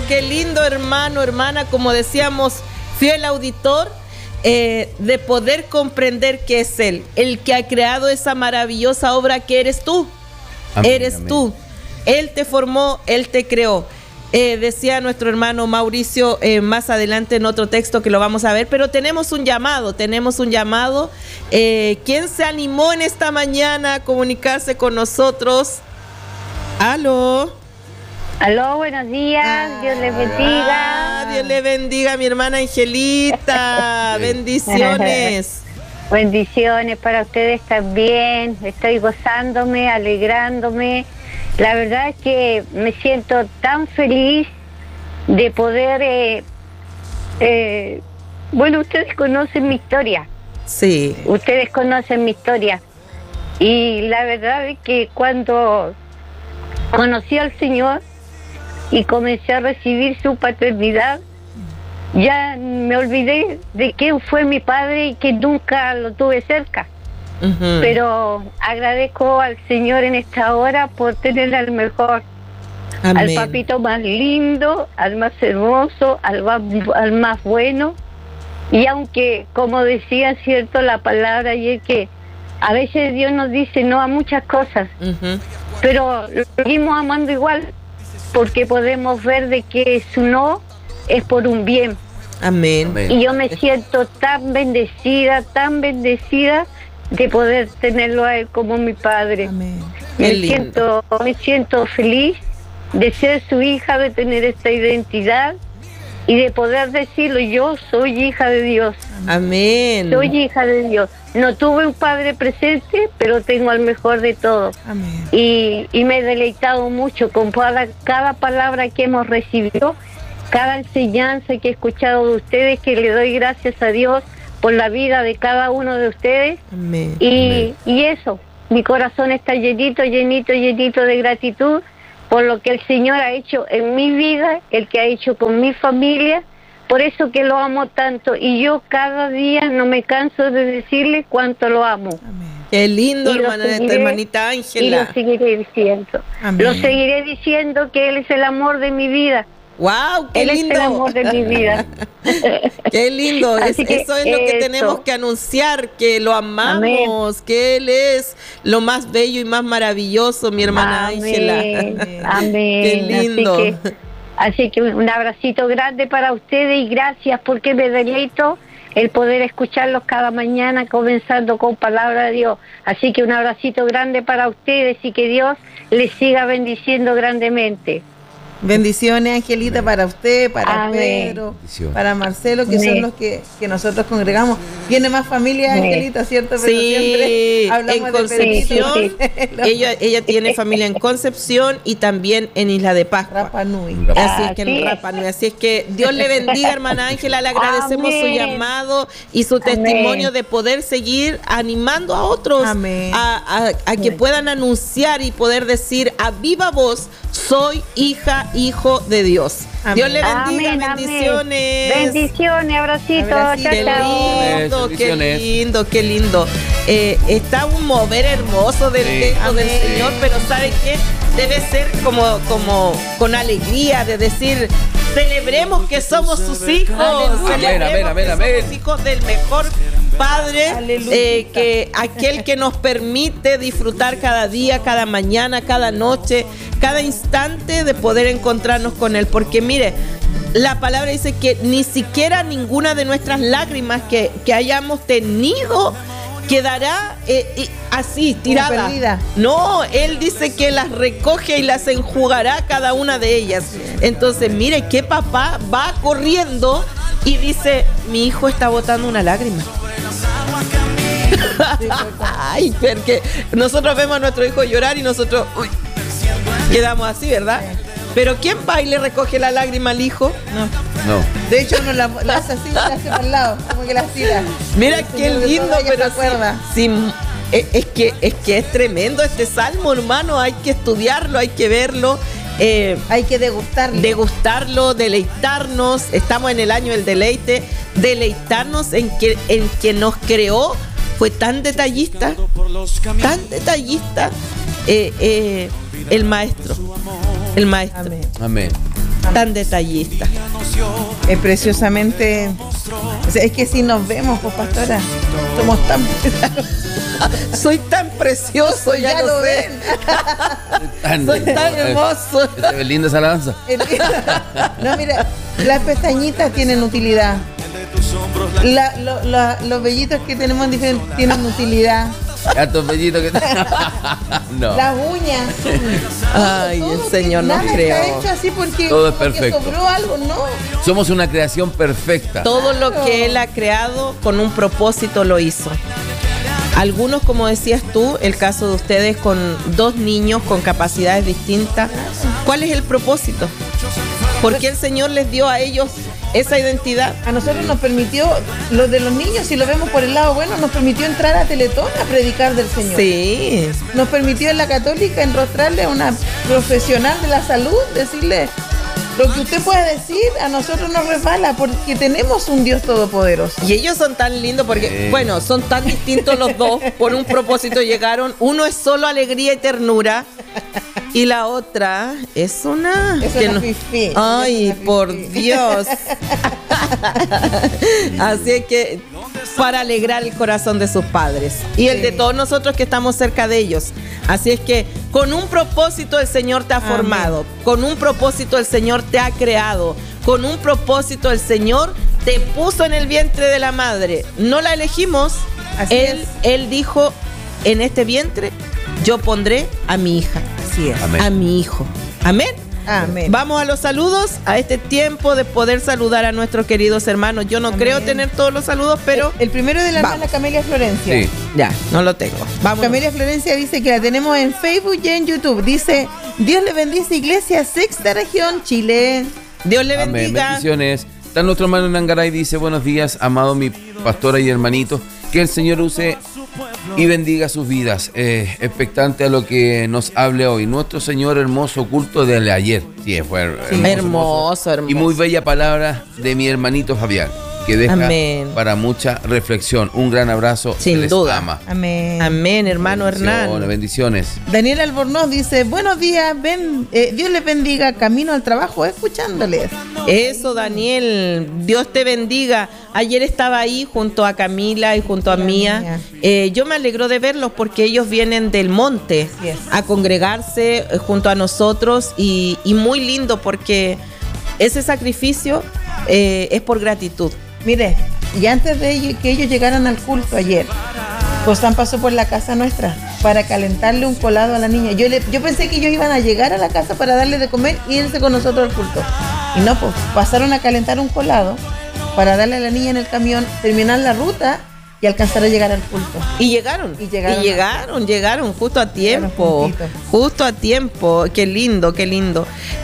qué lindo, hermano, hermana, como decíamos, fiel auditor, de poder comprender que es Él, el que ha creado esa maravillosa obra que eres tú. Amén, eres amén. tú. Él te formó, Él te creó. Decía nuestro hermano Mauricio más adelante en otro texto que lo vamos a ver, pero tenemos un llamado. ¿Quién se animó en esta mañana a comunicarse con nosotros? ¡Aló! Aló, buenos días, Dios les bendiga. Dios le bendiga, mi hermana Angelita. Bendiciones. Bendiciones para ustedes también. Estoy gozándome, alegrándome. La verdad es que me siento tan feliz de poder... bueno, ustedes conocen mi historia. Sí. Ustedes conocen mi historia. Y la verdad es que cuando conocí al Señor y comencé a recibir su paternidad, ya me olvidé de quién fue mi padre y que nunca lo tuve cerca. Uh-huh. Pero agradezco al Señor en esta hora por tener al mejor, Amén. al papito más lindo, al más hermoso, al más bueno. Y aunque, como decía, cierto, la palabra ayer, que a veces Dios nos dice no a muchas cosas, Uh-huh. pero lo seguimos amando igual, porque podemos ver de que su no es por un bien. Amén. Amén. Y yo me siento tan bendecida de poder tenerlo a él como mi padre. Amén. Qué lindo. Me siento feliz de ser su hija, de tener esta identidad y de poder decirlo, yo soy hija de Dios. Amén. Soy hija de Dios. No tuve un padre presente, pero tengo al mejor de todos. Amén. Y me he deleitado mucho con cada palabra que hemos recibido, cada enseñanza que he escuchado de ustedes, que le doy gracias a Dios por la vida de cada uno de ustedes. Amén. Y eso, mi corazón está llenito de gratitud por lo que el Señor ha hecho en mi vida, el que ha hecho con mi familia. Por eso que lo amo tanto, y yo cada día no me canso de decirle cuánto lo amo. Amén. Qué lindo, Y lo hermana, seguiré, hermanita Y Ángela. lo seguiré diciendo. Amén. Lo seguiré diciendo que Él es el amor de mi vida. ¡Wow! ¡Qué Él lindo! es el amor de mi vida. ¡Qué lindo! Así que eso es lo que eso. tenemos que anunciar, que lo amamos, Amén. que Él es lo más bello y más maravilloso, mi hermana Ángela. Amén. ¡Qué lindo! Así que un abracito grande para ustedes y gracias, porque me deleito el poder escucharlos cada mañana comenzando con palabra de Dios. Así que un abracito grande para ustedes y que Dios les siga bendiciendo grandemente. Bendiciones, Angelita, para usted, para Amén. Pedro, Bendiciones. para Marcelo, que Amén. son los que nosotros congregamos. Tiene más familia, Amén. Angelita, ¿cierto? Pero Sí, siempre hablamos en de Concepción, Pedrito. ella tiene familia en Concepción y también en Isla de Pascua. Rapa Nui. Así es que Así en es. Rapa Nui. Así es que Dios le bendiga, hermana Ángela. Le agradecemos su Amén. llamado y su testimonio de poder seguir animando a otros Amén. a que puedan anunciar y poder decir a viva voz: soy hija, hijo de Dios. Amén. Dios le bendiga, Amén, amén. bendiciones. Bendiciones, abracitos. Abracito. Qué lindo, qué Bendiciones. lindo, qué lindo. Está un mover hermoso del Sí. texto del Amén. Señor, pero ¿sabe qué? Debe ser como con alegría, de decir, celebremos que somos sus hijos. Aleluya. Celebremos Amén, que amén. somos hijos del mejor Padre, Aleluya. que aquel que nos permite disfrutar cada día, cada mañana, cada noche, cada instante de poder encontrarnos con Él. Porque mire, la palabra dice que ni siquiera ninguna de nuestras lágrimas que hayamos tenido quedará así, tirada. perdida. No, Él dice que las recoge y las enjugará cada una de ellas. Entonces, mire, que papá va corriendo y dice, mi hijo está botando una lágrima. Ay, porque nosotros vemos a nuestro hijo llorar y nosotros quedamos así, ¿verdad? Pero ¿quién va y le recoge la lágrima al hijo? No. No. De hecho, uno la hace así, la hace para el lado, como que la tira. Mira El qué Señor de lindo, todo ella pero se acuerda. sí, es que es tremendo este salmo, hermano. Hay que estudiarlo, hay que verlo, Hay que degustarlo. degustarlo, deleitarnos. Estamos en el año del deleite. Deleitarnos en que nos creó. Fue tan detallista, el maestro. El maestro. Amén. Amén. tan detallista. Es preciosamente. O sea, es que si nos vemos, pues pastora, somos tan. Soy tan precioso, ya lo ven. Soy tan hermoso. Es linda esa alabanza. No, mira, las pestañitas tienen utilidad. Los vellitos que tenemos tienen utilidad. Gatos bellitos que no. Las uñas. Ay, todo, el Señor nos nada creó. está hecho así porque, Todo es porque perfecto. sobró algo, no. Somos una creación perfecta. Todo lo que Él ha creado con un propósito lo hizo. Algunos, como decías tú, el caso de ustedes con 2 niños con capacidades distintas. ¿Cuál es el propósito? ¿Por qué el Señor les dio a ellos esa identidad? A nosotros nos permitió, lo de los niños, si lo vemos por el lado bueno, nos permitió entrar a Teletón a predicar del Señor. Sí. Nos permitió en la Católica enrostrarle a una profesional de la salud, decirle, lo que usted pueda decir a nosotros nos resbala porque tenemos un Dios todopoderoso. Y ellos son tan lindos porque, bueno, son tan distintos los dos, por un propósito llegaron. Uno es solo alegría y ternura y la otra es una... Es que una no- fifí. Ay, Es una por fifí. Dios. Así es que para alegrar el corazón de sus padres y el de todos nosotros que estamos cerca de ellos. Así es que con un propósito el Señor te ha Amén. formado, con un propósito el Señor te ha creado, con un propósito el Señor te puso en el vientre de la madre. No la elegimos. Así es. Él dijo, en este vientre yo pondré a mi hija, Así es. Amén. a mi hijo. Amén. Amén. Vamos a los saludos, a este tiempo de poder saludar a nuestros queridos hermanos. Yo no Amén. creo tener todos los saludos, pero El primero de la Vamos. hermana Camelia Florencia. Sí. ya, no lo tengo. Vamos. Camelia Florencia dice que la tenemos en Facebook y en YouTube. Dice, Dios le bendice Iglesia Sexta Región, Chile. Dios le Amén. bendiga. Bendiciones. Está nuestro hermano Nangaray, dice: buenos días, amado mi pastora y hermanito. Que el Señor use y bendiga sus vidas. Expectante a lo que nos hable hoy. Nuestro Señor hermoso culto del ayer. Sí, fue Hermoso, hermoso. Y muy bella palabra de mi hermanito Fabián, que deja Amén. para mucha reflexión. Un gran abrazo. Sin se les duda. ama. Amén. Amén, hermano Bendiciones, Hernán. bendiciones. Daniel Albornoz dice, buenos días, Dios les bendiga, camino al trabajo, escuchándoles. Eso, Daniel, Dios te bendiga. Ayer estaba ahí junto a Camila y junto a Mía. Yo me alegro de verlos porque ellos vienen del monte Así es. a congregarse junto a nosotros y muy lindo porque ese sacrificio es por gratitud. Mire, y antes de que ellos llegaran al culto ayer, Cosán pasó por la casa nuestra para calentarle un colado a la niña. Yo pensé que ellos iban a llegar a la casa para darle de comer y irse con nosotros al culto. Y no, pues pasaron a calentar un colado para darle a la niña en el camión, terminar la ruta y alcanzar a llegar al culto. Y llegaron. Y llegaron justo a tiempo. juntitos. Justo a tiempo. Qué lindo, qué lindo.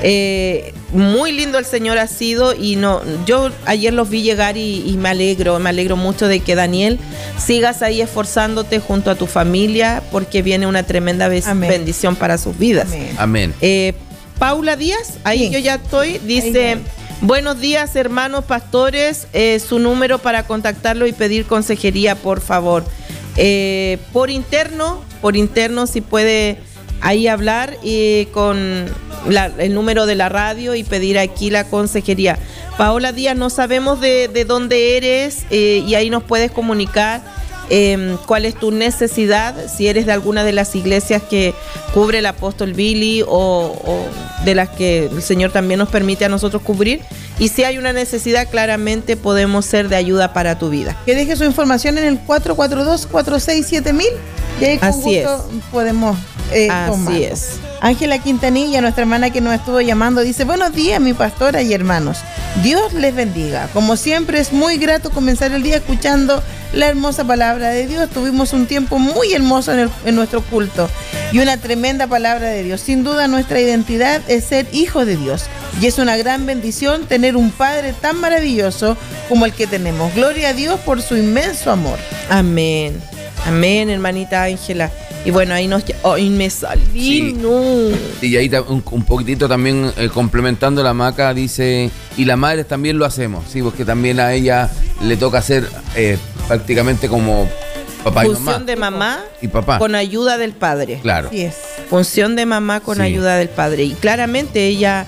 Muy lindo el Señor ha sido y no, yo ayer los vi llegar y me alegro mucho de que Daniel sigas ahí esforzándote junto a tu familia porque viene una tremenda Amén. bendición para sus vidas. Amén. Amén. Paula Díaz, ahí Sí. yo ya estoy, dice, Ahí. buenos días hermanos pastores, su número para contactarlo y pedir consejería, por favor. Por interno si puede ahí hablar con el número de la radio y pedir aquí la consejería. Paola Díaz, no sabemos de dónde eres y ahí nos puedes comunicar cuál es tu necesidad, si eres de alguna de las iglesias que cubre el apóstol Billy o de las que el Señor también nos permite a nosotros cubrir. Y si hay una necesidad, claramente podemos ser de ayuda para tu vida. Que deje su información en el 442-467-1000 y ahí con Así gusto podemos Así tomarlo. es. Ángela Quintanilla, nuestra hermana que nos estuvo llamando, dice, buenos días mi pastora y hermanos, Dios les bendiga. Como siempre es muy grato comenzar el día escuchando la hermosa palabra de Dios. Tuvimos un tiempo muy hermoso en nuestro culto y una tremenda palabra de Dios. Sin duda nuestra identidad es ser hijo de Dios y es una gran bendición tener un Padre tan maravilloso como el que tenemos. Gloria a Dios por su inmenso amor. Amén. Amén, hermanita Ángela. Y bueno, ahí ¡ay, me salí! Sí. No. Y ahí un poquitito también complementando la Maca, dice, y las madres también lo hacemos, sí, porque también a ella le toca hacer prácticamente como papá y mamá. Función de mamá Y papá. con ayuda del padre. Claro. Así es. Función de mamá con Sí. ayuda del padre. Y claramente ella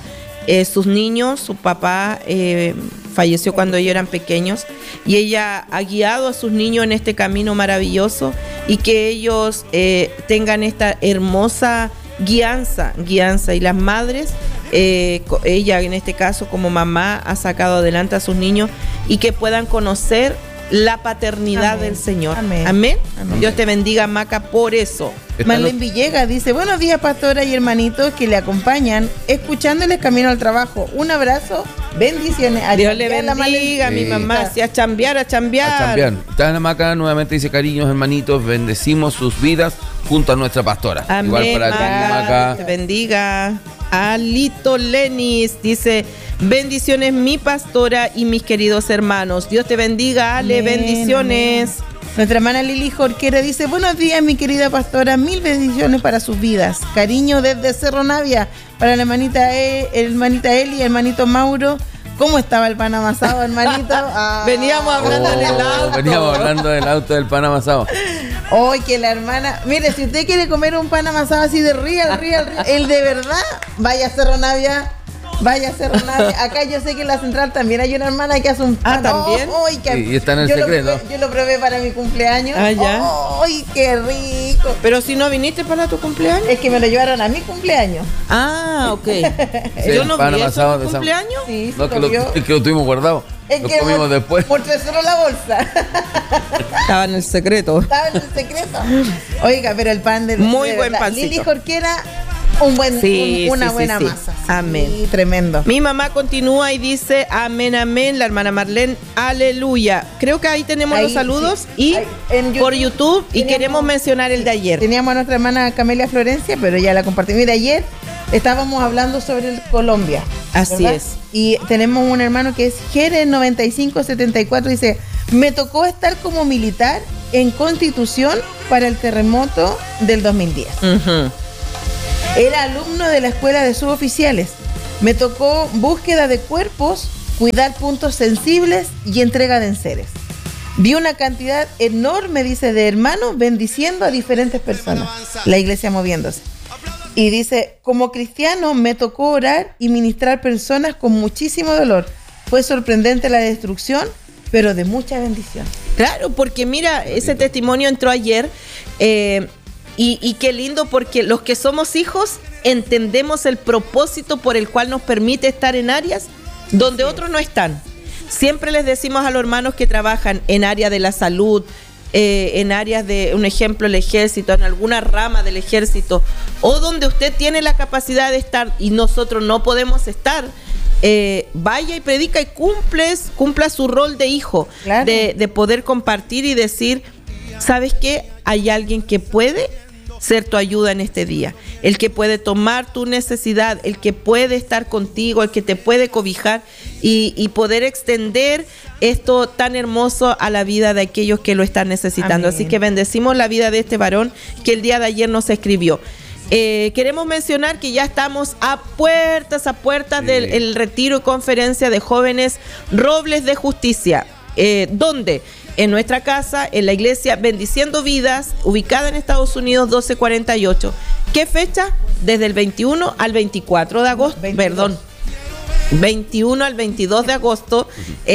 sus niños, su papá falleció cuando ellos eran pequeños, y ella ha guiado a sus niños en este camino maravilloso, y que ellos tengan esta hermosa guianza, y las madres, ella en este caso como mamá ha sacado adelante a sus niños, y que puedan conocer la paternidad Amén. del Señor. Amén. Amén. Amén. Dios te bendiga, Maca, por eso. Marlene Villegas dice, buenos días, pastora y hermanitos que le acompañan, escuchándoles camino al trabajo. Un abrazo, bendiciones. A Dios le la bendiga, mi Sí. mamá. Si a chambear, a chambear. A chambear. Tana Maca nuevamente dice, cariños hermanitos, bendecimos sus vidas junto a nuestra pastora. Amén, Igual para ti, Maca. Maca. Te bendiga. Alito Lenis dice, bendiciones mi pastora y mis queridos hermanos. Dios te bendiga, Ale, Amén, bendiciones. amén. Nuestra hermana Lili Jorquera dice, buenos días, mi querida pastora, mil bendiciones para sus vidas. Cariño desde Cerro Navia, para la hermanita Eli, hermanito Mauro. ¿Cómo estaba el pan amasado, hermanito? Veníamos hablando en el auto. Veníamos hablando del auto del pan amasado. Hoy que la hermana, mire, si usted quiere comer un pan amasado así de real, el de verdad, vaya a Cerro Navia. Vaya a Cerro Navia. Acá yo sé que en la central también hay una hermana que hace un pan. ¿también? ¡Ay, qué- Y está en el yo secreto. Yo lo probé para mi cumpleaños. Ah, ya. ¡Ay, qué rico! Pero si no viniste para tu cumpleaños. Es que me lo llevaron a mi cumpleaños. Ah, ok. Sí, Yo el no pan vi eso amasado en de tu San- cumpleaños. Sí, No, se que lo lo, vio. es que lo tuvimos guardado. Es Lo que comimos después. mostré solo la bolsa. Estaba en el secreto. Estaba en el secreto. Oiga, pero el pan de Muy de buen verdad. pancito. Lili Jorquera, Sí, una sí, buena sí. masa. Amén. Sí, tremendo. Mi mamá continúa y dice, amén, amén, la hermana Marlene, aleluya. Creo que ahí tenemos Ahí, los saludos sí. y Ahí, en por YouTube, y teníamos- queremos mencionar el de ayer. Teníamos a nuestra hermana Camelia Florencia, pero ya la compartí. Mira, ayer estábamos hablando sobre el Colombia. Así ¿verdad? es. Y tenemos un hermano que es Jere9574, dice, me tocó estar como militar en Constitución para el terremoto del 2010. Ujú. Era alumno de la escuela de suboficiales. Me tocó búsqueda de cuerpos, cuidar puntos sensibles y entrega de enseres. Vi una cantidad enorme, dice, de hermanos bendiciendo a diferentes personas. La iglesia moviéndose. Y dice, como cristiano me tocó orar y ministrar personas con muchísimo dolor. Fue sorprendente la destrucción, pero de mucha bendición. Claro, porque mira, ese testimonio entró ayer y qué lindo, porque los que somos hijos entendemos el propósito por el cual nos permite estar en áreas donde otros no están. Siempre les decimos a los hermanos que trabajan en área de la salud, en áreas de, un ejemplo, el ejército, en alguna rama del ejército, o donde usted tiene la capacidad de estar y nosotros no podemos estar, vaya y predica y cumpla su rol de hijo, Claro. de poder compartir y decir, ¿sabes qué? Hay alguien que puede ser tu ayuda en este día, el que puede tomar tu necesidad, el que puede estar contigo, el que te puede cobijar y poder extender esto tan hermoso a la vida de aquellos que lo están necesitando. Amén. Así que bendecimos la vida de este varón que el día de ayer nos escribió. Queremos mencionar que ya estamos a puertas Sí. del el retiro y conferencia de jóvenes Robles de Justicia. ¿Dónde? En nuestra casa, en la iglesia Bendiciendo Vidas, ubicada en Estados Unidos 1248. ¿Qué fecha? Desde el 21 al 24 de agosto, 22. 21 al 22 de agosto,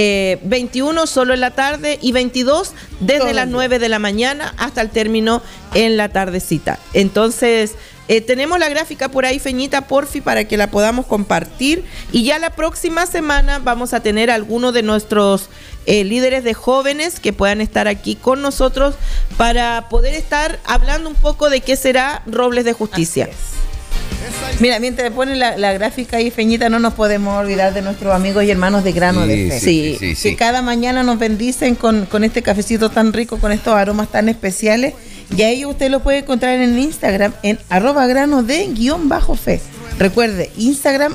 21 solo en la tarde y 22 desde Todo el las día. 9 de la mañana hasta el término en la tardecita. Entonces, tenemos la gráfica por ahí, Feñita, porfi, para que la podamos compartir. Y ya la próxima semana vamos a tener algunos de nuestros líderes de jóvenes que puedan estar aquí con nosotros para poder estar hablando un poco de qué será Robles de Justicia. Así es. Mira, mientras ponen la gráfica ahí, Feñita, no nos podemos olvidar de nuestros amigos y hermanos de Grano de Fe. Sí, Que cada mañana nos bendicen con este cafecito tan rico, con estos aromas tan especiales. Y a ellos usted lo puede encontrar en Instagram en @grano_de_fe. Recuerde, Instagram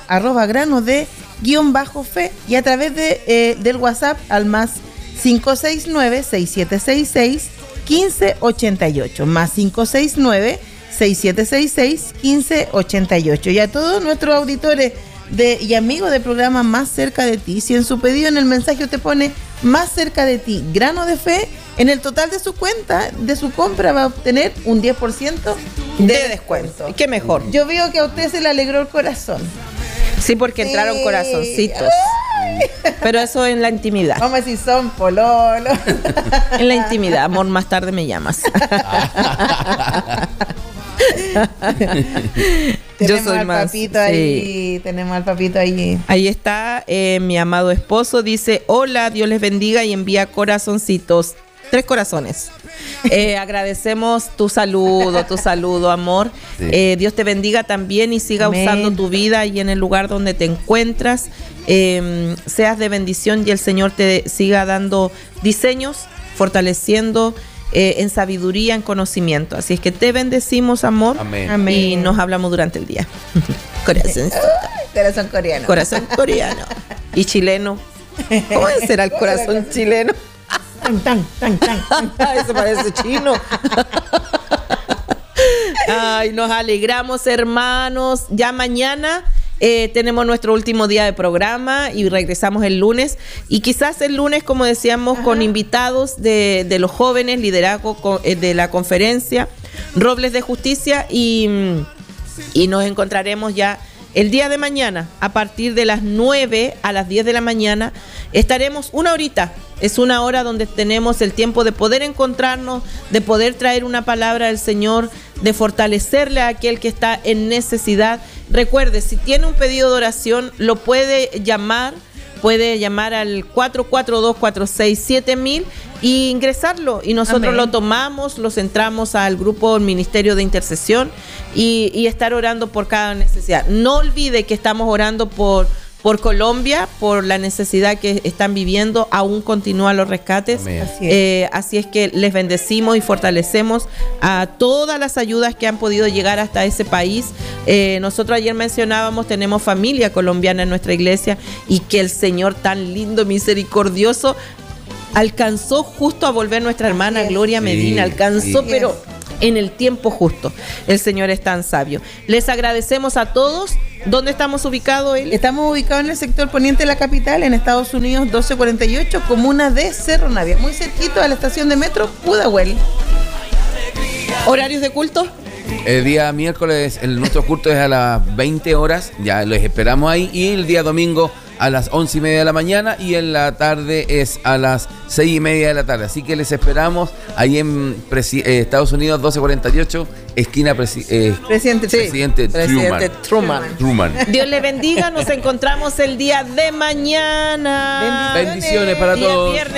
@grano_de_fe y a través del WhatsApp al más 569-6766-1588. Más 569-6766-1588. Y a todos nuestros auditores y amigos del programa Más Cerca de Ti, si en su pedido en el mensaje usted pone Más Cerca de Ti, Grano de Fe, en el total de su cuenta, de su compra, va a obtener un 10% de descuento. ¿Qué mejor? Yo veo que a usted se le alegró el corazón. Sí, porque entraron corazoncitos. Pero eso en la intimidad. Vamos a decir son pololo. En la intimidad, amor, más tarde me llamas. Yo soy al más. Papito ahí, tenemos al papito ahí. Ahí está mi amado esposo. Dice: hola, Dios les bendiga y envía corazoncitos. 3 corazones. Agradecemos tu saludo, amor. Sí. Dios te bendiga también y siga Amén. usando tu vida y en el lugar donde te encuentras. Seas de bendición y el Señor te siga dando diseños, fortaleciendo en sabiduría, en conocimiento. Así es que te bendecimos, amor. Amén. Amén. Y nos hablamos durante el día. Corazón coreano. Corazón coreano. Y chileno. ¿Cómo será el corazón chileno? Tan. Eso parece chino. Ay, nos alegramos, hermanos. Ya mañana tenemos nuestro último día de programa y regresamos el lunes. Y quizás el lunes, como decíamos, con invitados de los jóvenes, liderazgo de la conferencia Robles de Justicia. Y nos encontraremos ya el día de mañana, a partir de las 9 a las 10 de la mañana. Estaremos una horita. Es una hora donde tenemos el tiempo de poder encontrarnos, de poder traer una palabra del Señor, de fortalecerle a aquel que está en necesidad. Recuerde, si tiene un pedido de oración, lo puede llamar al 442-467-1000 y ingresarlo. Y nosotros Amén. lo tomamos, lo centramos al grupo Ministerio de Intercesión y estar orando por cada necesidad. No olvide que estamos orando por Colombia, por la necesidad que están viviendo. Aún continúan los rescates. Así es que les bendecimos y fortalecemos a todas las ayudas que han podido llegar hasta ese país. Nosotros ayer mencionábamos, tenemos familia colombiana en nuestra iglesia y que el Señor tan lindo, misericordioso, alcanzó justo a volver nuestra hermana Gloria Medina, alcanzó, pero en el tiempo justo. El Señor es tan sabio. Les agradecemos a todos. ¿Dónde estamos ubicados, Eli? Estamos ubicados en el sector poniente de la capital, en Estados Unidos, 1248, comuna de Cerro Navia, muy cerquito a la estación de metro Pudahuel. ¿Horarios de culto? El día miércoles, nuestro culto es a las 20 horas, ya los esperamos ahí. Y el día domingo a las 11:30 de la mañana y en la tarde es a las 6:30 de la tarde. Así que les esperamos ahí en Estados Unidos, 1248, esquina Presidente Truman. Dios le bendiga, nos encontramos el día de mañana. Bendiciones para Día todos. viernes.